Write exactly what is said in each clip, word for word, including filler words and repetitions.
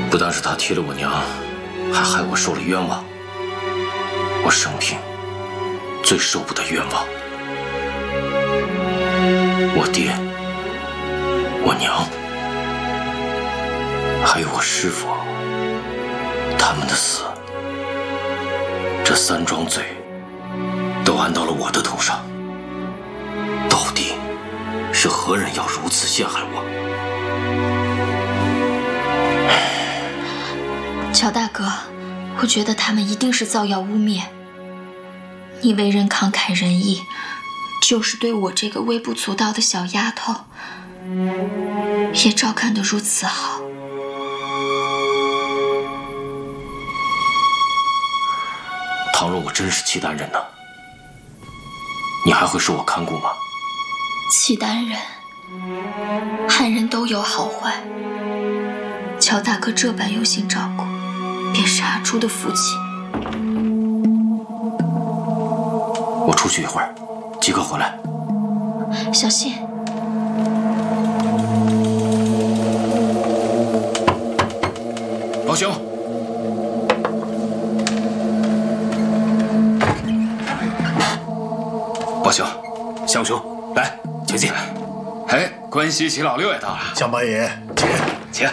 不但是他踢了我娘，还害我受了冤枉。我生平最受不得冤枉。我爹、我娘，还有我师父，他们的死，这三桩罪都安到了我的头上。到底是何人要如此陷害我？ 乔大哥，我觉得他们一定是造谣污蔑。你为人慷慨仁义，就是对我这个微不足道的小丫头，也照看得如此好。 倘若我真是契丹人呢，你还会收我看顾吗？ 契丹人、汉人都有好坏，乔大哥这般用心照顾，便是阿朱的福气。 我出去一会儿，即刻回来。 小心。 老兄， 宝兄，相兄，来，请进。哎，关西齐老六也到了。 向八爷，请请。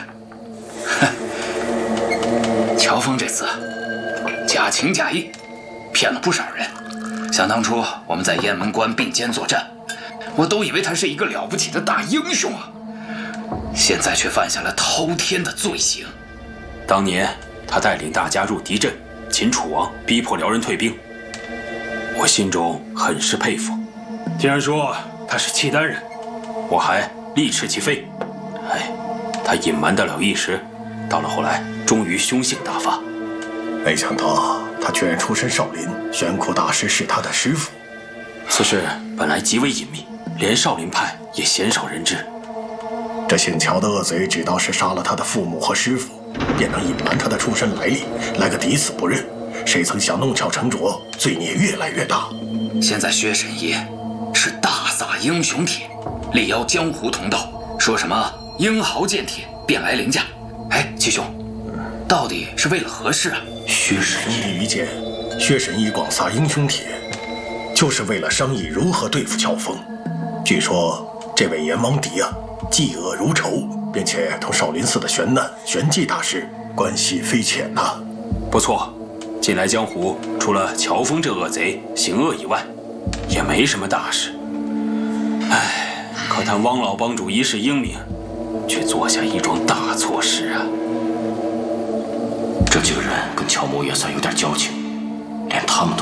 乔峰这次假情假意，骗了不少人。想当初我们在雁门关并肩作战，我都以为他是一个了不起的大英雄啊，现在却犯下了滔天的罪行。 当年他带领大家入敌阵，擒楚王，逼迫辽人退兵，我心中很是佩服。既然说他是契丹人，我还力斥其非。哎，他隐瞒得了一时，到了后来终于凶性大发。 没想到他居然出身少林，玄苦大师是他的师傅。 此事本来极为隐秘，连少林派也鲜少人知。 这姓乔的恶贼只道是杀了他的父母和师傅，便能隐瞒他的出身来历，来个抵死不认。谁曾想弄巧成拙，罪孽越来越大。 现在薛神医是大撒英雄帖，力邀江湖同道，说什么英豪剑帖便来凌驾。哎，七兄，到底是为了何事啊？ 薛神医愚见，薛神医广撒英雄帖，就是为了商议如何对付乔峰。据说这位阎王迪啊，嫉恶如仇，并且同少林寺的玄难、玄寂大师关系非浅呐、啊。 不错，近来江湖除了乔峰这恶贼行恶以外，也没什么大事。唉，可叹汪老帮主一世英名，却做下一桩大错事啊！ 这几个人跟乔某也算有点交情，连他们都